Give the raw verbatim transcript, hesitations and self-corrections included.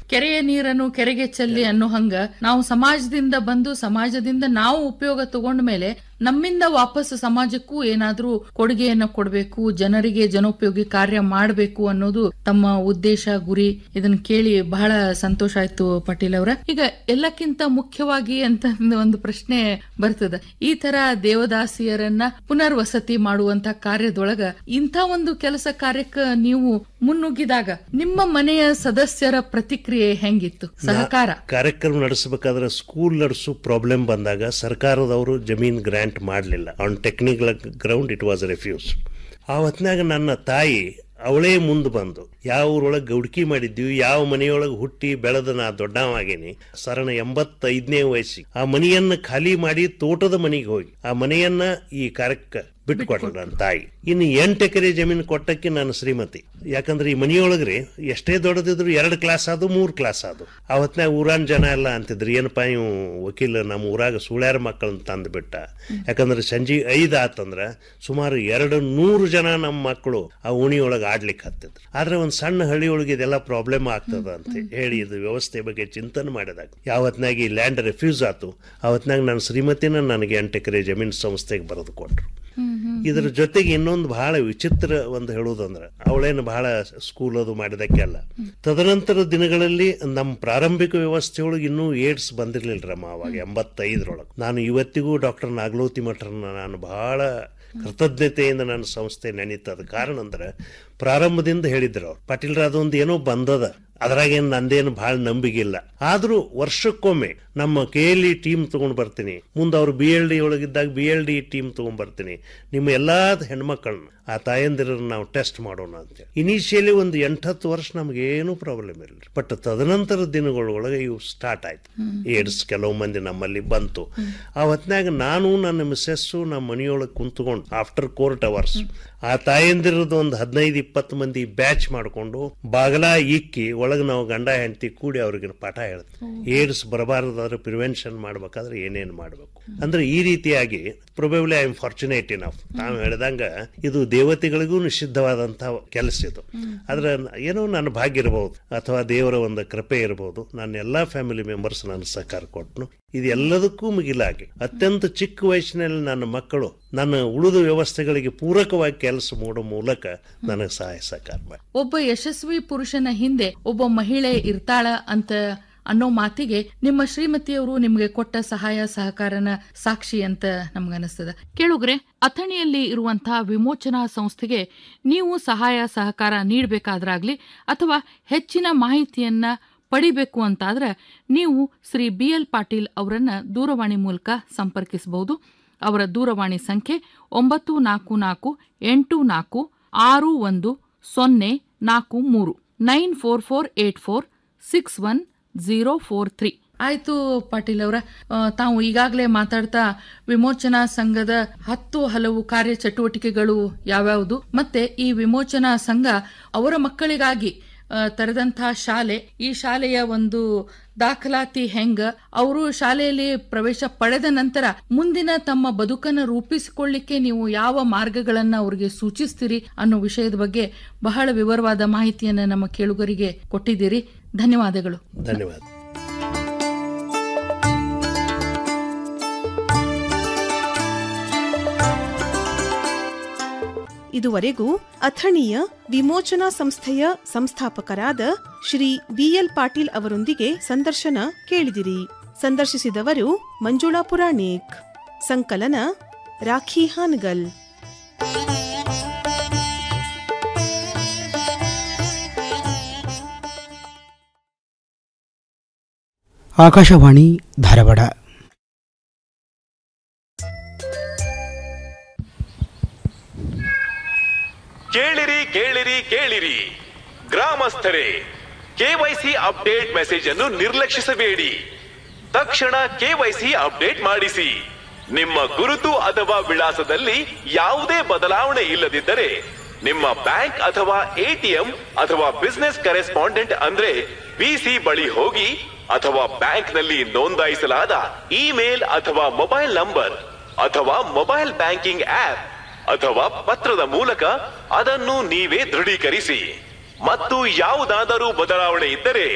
ಕೆರೆಯ ನೀರನ್ನು ಕೆರೆಗೆ ಚೆಲ್ಲಿ ಅನ್ನೋ ಹಂಗ ನಾವು ಸಮಾಜದಿಂದ ಬಂದು ಸಮಾಜದಿಂದ ನಾವು ಉಪಯೋಗ ತಗೊಂಡ ಮೇಲೆ ನಮ್ಮಿಂದ ವಾಪಸ್ ಸಮಾಜಕ್ಕೂ ಏನಾದ್ರೂ ಕೊಡುಗೆಯನ್ನ ಕೊಡಬೇಕು, ಜನರಿಗೆ ಜನೋಪಯೋಗಿ ಕಾರ್ಯ ಮಾಡಬೇಕು ಅನ್ನೋದು ತಮ್ಮ ಉದ್ದೇಶ, ಗುರಿ. ಇದನ್ನ ಕೇಳಿ ಬಹಳ ಸಂತೋಷ ಆಯ್ತು ಪಾಟೀಲ್ ಅವರ. ಈಗ ಎಲ್ಲಕ್ಕಿಂತ ಮುಖ್ಯವಾಗಿ ಅಂತ ಒಂದು ಪ್ರಶ್ನೆ ಬರ್ತದ, ಈ ತರ ದೇವದಾಸಿಯರನ್ನ ಪುನರ್ವಸತಿ ಮಾಡುವಂತ ಕಾರ್ಯದೊಳಗ ಇಂಥ ಒಂದು ಕೆಲಸ ಕಾರ್ಯಕ್ಕೆ ನೀವು ಮುನ್ನುಗ್ಗಿದಾಗ ನಿಮ್ಮ ಮನೆಯ ಸದಸ್ಯರ ಪ್ರತಿಕ್ರಿಯೆ ಹೆಂಗಿತ್ತು? ಸಹಕಾರ ಕಾರ್ಯಕ್ರಮ ನಡೆಸಬೇಕಾದ್ರೆ ಸ್ಕೂಲ್ ನಡೆಸೋ ಪ್ರಾಬ್ಲಮ್ ಬಂದಾಗ ಸರ್ಕಾರದವರು ಜಮೀನ್ ಗ್ರಾಂಟ್ ಮಾಡಲಿಲ್ಲ. On technical ground it was refuse. ಆ ಹೊತ್ನಾಗ ನನ್ನ ತಾಯಿ ಅವಳೇ ಮುಂದೆ ಬಂದು ಯಾವ ಊರೊಳಗೆ ಗೌಡ್ಕಿ ಮಾಡಿದ್ವಿ, ಯಾವ ಮನೆಯೊಳಗೆ ಹುಟ್ಟಿ ಬೆಳೆದ ನಾ ದೊಡ್ಡವಾಗೇನಿ, ಸರಣ ಎಂಬತ್ತೈದನೇ ವಯಸ್ಸಿಗೆ ಆ ಮನೆಯನ್ನ ಖಾಲಿ ಮಾಡಿ ತೋಟದ ಮನೆಗೆ ಹೋಗಿ ಆ ಮನೆಯನ್ನ ಈ ಕಾರ್ಯಕ್ಕೆ ಬಿಟ್ಕೊಟ್ರು ನನ್ನ ತಾಯಿ. ಇನ್ನು ಎಂಟು ಎಕರೆ ಜಮೀನು ಕೊಟ್ಟಕ್ಕೆ ನಾನು ಶ್ರೀಮತಿ. ಯಾಕಂದ್ರೆ ಈ ಮನೆಯೊಳಗ್ರಿ ಎಷ್ಟೇ ದೊಡ್ಡದಿದ್ರು ಎರಡು ಕ್ಲಾಸ್ ಆದು ಮೂರ್ ಕ್ಲಾಸ್ ಆದು. ಆ ಹೊತ್ನಾಗ ಊರಾನ್ ಜನ ಎಲ್ಲ ಅಂತಿದ್ರು, ಏನಪ್ಪಾ ಇವು ವಕೀಲ ನಮ್ಮ ಊರಾಗ ಸುಳ್ಯಾರ ಮಕ್ಕಳನ್ನ ತಂದು ಬಿಟ್ಟ. ಯಾಕಂದ್ರೆ ಸಂಜೆ ಐದ್ ಆತಂದ್ರ ಸುಮಾರು ಎರಡು ನೂರು ಜನ ನಮ್ಮ ಮಕ್ಕಳು ಆ ಓಣಿಯೊಳಗೆ ಆಡ್ಲಿಕ್ಕೆ ಹತ್ತಿದ್ರು. ಆದ್ರೆ ಒಂದ್ ಸಣ್ಣ ಹಳ್ಳಿಯೊಳಗೆ ಇದೆಲ್ಲ ಪ್ರಾಬ್ಲಮ್ ಆಗ್ತದ ಅಂತ ಹೇಳಿ ಇದು ವ್ಯವಸ್ಥೆ ಬಗ್ಗೆ ಚಿಂತನೆ ಮಾಡಿದಾಗ ಯಾವತ್ನಾಗ ಈ ಲ್ಯಾಂಡ್ ರೆಫ್ಯೂಸ್ ಆತು. ಆವತ್ನಾಗ ನನ್ನ ಶ್ರೀಮತಿನ ನನಗೆ ಎಂಟು ಎಕರೆ ಜಮೀನು ಸಂಸ್ಥೆಗೆ ಬರೆದು ಕೊಟ್ರು. ಇದ್ರ ಜೊತೆಗೆ ಇನ್ನೊಂದು ಬಹಳ ವಿಚಿತ್ರ ಒಂದು ಹೇಳುವುದಂದ್ರೆ, ಅವಳೇನು ಬಹಳ ಸ್ಕೂಲ್ ಅದು ಮಾಡಿದಕ್ಕೆಲ್ಲ ತದನಂತರ ದಿನಗಳಲ್ಲಿ ನಮ್ಮ ಪ್ರಾರಂಭಿಕ ವ್ಯವಸ್ಥೆಯೊಳಗೆ ಇನ್ನೂ ಏಡ್ಸ್ ಬಂದಿರ್ಲಿಲ್ರಮ್ಮ. ಅವಾಗ ಎಂಬತ್ತೈದರೊಳಗೆ ನಾನು ಇವತ್ತಿಗೂ ಡಾಕ್ಟರ್ ನಾಗಲೋತಿ ಮಠರನ್ನ ನಾನು ಬಹಳ ಕೃತಜ್ಞತೆಯಿಂದ ನನ್ನ ಸಂಸ್ಥೆ ನೆನೀತದ. ಕಾರಣ ಅಂದ್ರೆ ಪ್ರಾರಂಭದಿಂದ ಹೇಳಿದ್ರು ಅವ್ರು, ಪಾಟೀಲ್ರ ಅದೊಂದು ಏನೋ ಬಂದದ, ಅದ್ರಾಗೇನು ನಂದೇನು ಬಹಳ ನಂಬಿಗಿಲ್ಲ, ಆದ್ರೂ ವರ್ಷಕ್ಕೊಮ್ಮೆ ನಮ್ಮ ಕೆ ಎಲ್ ಇ ಟೀಮ್ ತಗೊಂಡ್ ಬರ್ತೀನಿ, ಮುಂದೆ ಅವ್ರು B L D ಒಳಗಿದ್ದಾಗ B L D team ತಗೊಂಡ್ ಬರ್ತೀನಿ, ನಿಮ್ಮ ಎಲ್ಲಾ ಹೆಣ್ಮಕ್ಳನ್ನ ಆ ತಾಯಂದಿರನ್ನ ನಾವು ಟೆಸ್ಟ್ ಮಾಡೋಣ ಅಂತೇಳಿ. ಇನಿಷಿಯಲಿ ಒಂದು ಎಂಟತ್ತು ವರ್ಷ ನಮ್ಗೇನು ಪ್ರಾಬ್ಲಮ್ ಇರಲಿಲ್ಲ. ಬಟ್ ತದನಂತರ ದಿನಗಳೊಳಗೆ ಇವು ಸ್ಟಾರ್ಟ್ ಆಯ್ತು. ಏಡ್ಸ್ ಕೆಲವು ಮಂದಿ ನಮ್ಮಲ್ಲಿ ಬಂತು. ಆ ಹೊತ್ನಾಗ ನಾನು ನನ್ನ ಮಿಸ್ಸೆಸ್ಸು ನಮ್ಮ ಮನೆಯೊಳಗೆ ಕುಂತ್ಕೊಂಡು ಆಫ್ಟರ್ ಕೋರ್ಟ್ ಅವರ್ಸ್ ಆ ತಾಯಂದಿರದು ಒಂದು ಹದಿನೈದು ಇಪ್ಪತ್ತು ಮಂದಿ ಬ್ಯಾಚ್ ಮಾಡ್ಕೊಂಡು ಬಾಗಲ ಇಕ್ಕಿ ಒಳಗೆ ನಾವು ಗಂಡ ಹೆಂಡತಿ ಕೂಡಿ ಅವ್ರಿಗೆ ಪಾಠ ಹೇಳ್ತೀವಿ. ಏಡ್ಸ್ ಬರಬಾರದಾದ್ರೆ ಪ್ರಿವೆನ್ಷನ್ ಮಾಡ್ಬೇಕಾದ್ರೆ ಏನೇನು ಮಾಡ್ಬೇಕು ಅಂದ್ರೆ ಈ ರೀತಿಯಾಗಿ probably I am fortunate enough. ತಾವು ಹೇಳ್ದಂಗ ಇದು ದೇವತೆಗಳಿಗೂ ನಿಷಿದ್ಧವಾದಂತಹ ಕೆಲಸ ಇದು. ಆದ್ರೆ ಏನೋ ನನ್ನ ಭಾಗ್ಯ ಇರಬಹುದು ಅಥವಾ ದೇವರ ಒಂದು ಕೃಪೆ ಇರಬಹುದು. ನನ್ನ ಎಲ್ಲಾ ಫ್ಯಾಮಿಲಿ ಮೆಂಬರ್ಸ್ ನನ್ನ ಸಹಕಾರ ಕೊಟ್ಟನು. ಇದೆಲ್ಲದಕ್ಕೂ ಮುಗಿಲಾಗಿ ಅತ್ಯಂತ ಚಿಕ್ಕ ವಯಸ್ಸಿನಲ್ಲಿ ನನ್ನ ಮಕ್ಕಳು ನನ್ನ ಉಳಿದ ವ್ಯವಸ್ಥೆಗಳಿಗೆ ಪೂರಕವಾಗಿ ಕೆಲಸ ಮಾಡೋ ಮೂಲಕ ನನಗೆ ಸಹಾಯ ಸಹಕಾರ ಮಾಡಿ. ಒಬ್ಬ ಯಶಸ್ವಿ ಪುರುಷನ ಹಿಂದೆ ಒಬ್ಬ ಮಹಿಳೆ ಇರ್ತಾಳ ಅಂತ ಅನ್ನೋ ಮಾತಿಗೆ ನಿಮ್ಮ ಶ್ರೀಮತಿಯವರು ನಿಮ್ಗೆ ಕೊಟ್ಟ ಸಹಾಯ ಸಹಕಾರನ ಸಾಕ್ಷಿ ಅಂತ ನಮ್ಗನಿಸ್ತದ. ಕೇಳುಗ್ರೆ, ಅಥಣಿಯಲ್ಲಿ ಇರುವಂತಹ ವಿಮೋಚನಾ ಸಂಸ್ಥೆಗೆ ನೀವು ಸಹಾಯ ಸಹಕಾರ ನೀಡಬೇಕಾದ್ರಾಗ್ಲಿ ಅಥವಾ ಹೆಚ್ಚಿನ ಮಾಹಿತಿಯನ್ನ ಪಡಿಬೇಕು ಅಂತಾದ್ರೆ ನೀವು ಶ್ರೀ ಬಿ ಎಲ್ ಪಾಟೀಲ್ ಅವರನ್ನ ದೂರವಾಣಿ ಮೂಲಕ ಸಂಪರ್ಕಿಸಬಹುದು. ಅವರ ದೂರವಾಣಿ ಸಂಖ್ಯೆ ಒಂಬತ್ತು ನಾಲ್ಕು ನಾಲ್ಕು ಎಂಟು ನಾಲ್ಕು ಆರು ಒಂದು ಸೊನ್ನೆ ನಾಲ್ಕು ಮೂರು nine four four eight four six one zero four three. ಆಯ್ತು ಪಾಟೀಲ್ ಅವರ, ತಾವು ಈಗಾಗಲೇ ಮಾತಾಡ್ತಾ ವಿಮೋಚನಾ ಸಂಘದ ಹತ್ತು ಹಲವು ಕಾರ್ಯ ಚಟುವಟಿಕೆಗಳು ಯಾವ್ಯಾವುದು, ಮತ್ತೆ ಈ ವಿಮೋಚನಾ ಸಂಘ ಅವರ ಮಕ್ಕಳಿಗಾಗಿ ತೆರೆದಂತಹ ಶಾಲೆ, ಈ ಶಾಲೆಯ ಒಂದು ದಾಖಲಾತಿ ಹೆಂಗ, ಅವರು ಶಾಲೆಯಲ್ಲಿ ಪ್ರವೇಶ ಪಡೆದ ನಂತರ ಮುಂದಿನ ತಮ್ಮ ಬದುಕನ್ನು ರೂಪಿಸಿಕೊಳ್ಳಿಕ್ಕೆ ನೀವು ಯಾವ ಮಾರ್ಗಗಳನ್ನ ಅವರಿಗೆ ಸೂಚಿಸ್ತೀರಿ ಅನ್ನೋ ವಿಷಯದ ಬಗ್ಗೆ ಬಹಳ ವಿವರವಾದ ಮಾಹಿತಿಯನ್ನು ನಮ್ಮ ಕೇಳುಗರಿಗೆ ಕೊಟ್ಟಿದ್ದೀರಿ. ಧನ್ಯವಾದಗಳು. ಧನ್ಯವಾದ. ಇದುವರೆಗೂ ಅಥಣಿಯ ವಿಮೋಚನಾ ಸಂಸ್ಥೆಯ ಸಂಸ್ಥಾಪಕರಾದ ಶ್ರೀ ಬಿಎಲ್ ಪಾಟೀಲ್ ಅವರೊಂದಿಗೆ ಸಂದರ್ಶನ ಕೇಳಿದಿರಿ. ಸಂದರ್ಶಿಸಿದವರು ಮಂಜುಳಾ ಪುರಾಣಿಕ್. ಸಂಕಲನ ರಾಖಿ ಹಾನಗಲ್. ಆಕಾಶವಾಣಿ ಧಾರವಾಡ. ಕೇಳಿರಿ ಕೇಳಿರಿ ಕೇಳಿರಿ ಗ್ರಾಮಸ್ಥರೇ, ಕೆವೈಸಿ ಅಪ್ಡೇಟ್ ಮೆಸೇಜ್ ಅನ್ನು ನಿರ್ಲಕ್ಷಿಸಬೇಡಿ. ತಕ್ಷಣ ಕೆವೈಸಿ ಅಪ್ಡೇಟ್ ಮಾಡಿಸಿ. ನಿಮ್ಮ ಗುರುತು ಅಥವಾ ವಿಳಾಸದಲ್ಲಿ ಯಾವುದೇ ಬದಲಾವಣೆ ಇಲ್ಲದಿದ್ದರೆ ನಿಮ್ಮ ಬ್ಯಾಂಕ್ ಅಥವಾ ಎಟಿಎಂ ಅಥವಾ ಬಿಸಿನೆಸ್ ಕರೆಸ್ಪಾಂಡೆಂಟ್ ಅಂದ್ರೆ ಬಿಸಿ ಬಳಿ ಹೋಗಿ ಅಥವಾ ಬ್ಯಾಂಕ್ ನಲ್ಲಿ ನೋಂದಾಯಿಸಲಾದ ಇಮೇಲ್ ಅಥವಾ ಮೊಬೈಲ್ ನಂಬರ್ ಅಥವಾ ಮೊಬೈಲ್ ಬ್ಯಾಂಕಿಂಗ್ ಆಪ್ ಅಥವಾ ಪತ್ರದ ಮೂಲಕ ಅದನ್ನು ನೀವೇ ದೃಢೀಕರಿಸಿ. ಮತ್ತು ಯಾವುದಾದರೂ ಬದಲಾವಣೆ ಇದ್ದರೆ